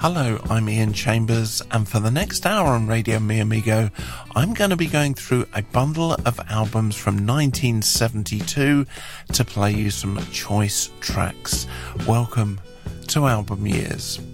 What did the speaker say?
Hello, I'm Ian Chambers, and for the next hour on Radio Mi Amigo, I'm going to be going through a bundle of albums from 1972 to play you some choice tracks. Welcome to Album Years.